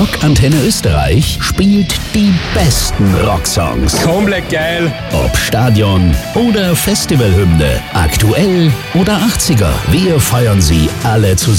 Rockantenne Österreich spielt die besten Rocksongs. Komplett geil. Ob Stadion oder Festivalhymne, aktuell oder 80er. Wir feiern sie alle zusammen.